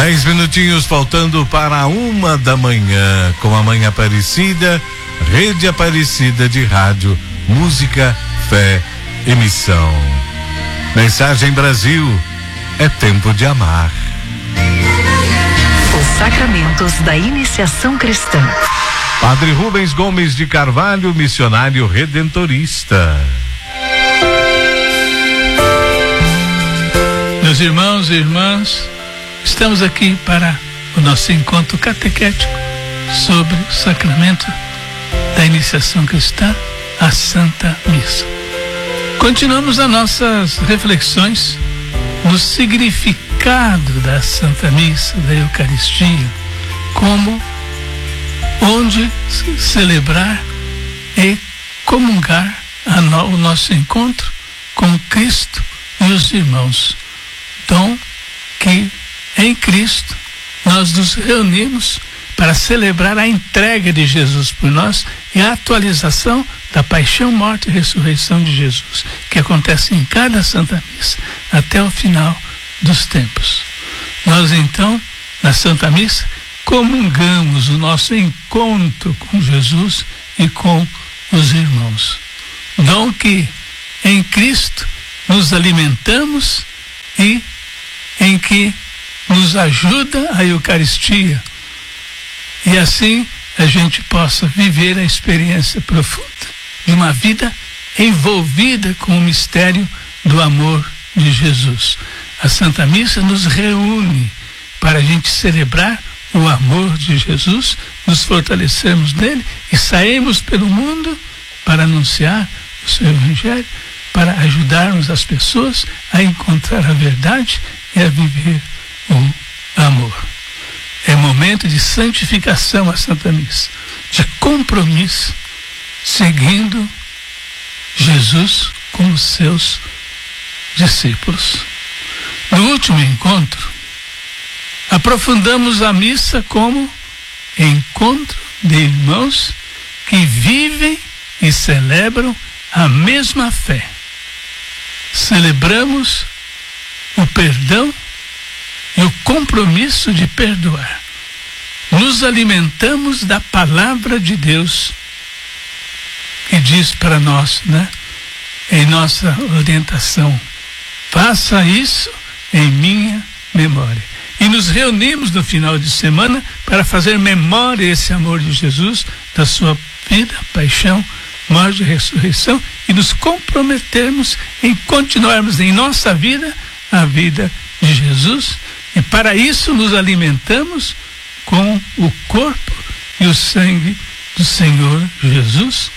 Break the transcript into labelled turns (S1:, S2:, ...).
S1: 10 minutinhos faltando para 1h, com a Mãe Aparecida, Rede Aparecida de Rádio, Música, Fé e Missão. Mensagem Brasil, é tempo de amar.
S2: Os sacramentos da iniciação cristã.
S1: Padre Rubens Gomes de Carvalho, missionário redentorista.
S3: Meus irmãos e irmãs, estamos aqui para o nosso encontro catequético sobre o sacramento da iniciação cristã, a Santa Missa. Continuamos as nossas reflexões no significado da Santa Missa, da Eucaristia, como onde celebrar e comungar o nosso encontro com Cristo e os irmãos. Então, que em Cristo nós nos reunimos para celebrar a entrega de Jesus por nós e a atualização da paixão, morte e ressurreição de Jesus, que acontece em cada Santa Missa, até o final dos tempos. Nós então, na Santa Missa, comungamos o nosso encontro com Jesus e com os irmãos. Dom que em Cristo nos alimentamos e em que nos ajuda a Eucaristia. E assim a gente possa viver a experiência profunda de uma vida envolvida com o mistério do amor de Jesus. A Santa Missa nos reúne para a gente celebrar o amor de Jesus, nos fortalecermos nele e sairmos pelo mundo para anunciar o seu Evangelho, para ajudarmos as pessoas a encontrar a verdade e a viver o amor. É momento de santificação a Santa Missa, de compromisso, seguindo Jesus com os seus discípulos. No último encontro, aprofundamos a missa como encontro de irmãos que vivem e celebram a mesma fé. Celebramos o perdão e o compromisso de perdoar. Nos alimentamos da palavra de Deus, que diz para nós, em nossa orientação: faça isso em minha memória. E nos reunimos no final de semana para fazer memória desse amor de Jesus, da sua vida, paixão, morte e ressurreição, e nos comprometermos em continuarmos em nossa vida a vida de Jesus. E para isso nos alimentamos com o corpo e o sangue do Senhor Jesus,